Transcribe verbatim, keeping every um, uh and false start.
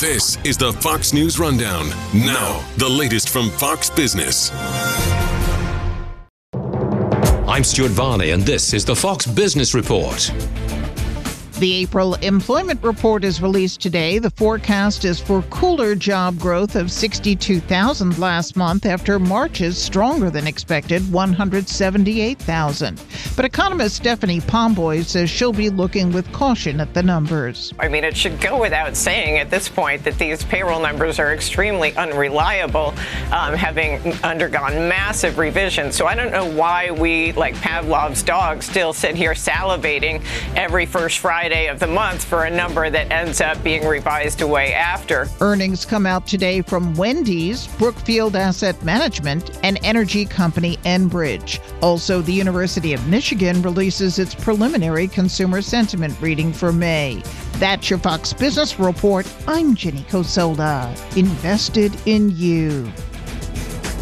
This is the Fox News Rundown. Now, the latest from Fox Business. I'm Stuart Varney, and this is the Fox Business Report. The April employment report is released today. The forecast is for cooler job growth of sixty-two thousand last month after March's stronger than expected one hundred seventy-eight thousand. But economist Stephanie Pomboy says she'll be looking with caution at the numbers. I mean, it should go without saying at this point that these payroll numbers are extremely unreliable, um, having undergone massive revisions. So I don't know why we, like Pavlov's dog, still sit here salivating every first Friday of the month for a number that ends up being revised away after. Earnings come out today from Wendy's, Brookfield Asset Management, and energy company Enbridge. Also, the University of Michigan releases its preliminary consumer sentiment reading for May. That's your Fox Business Report. I'm Jenny Cosola. Invested in you.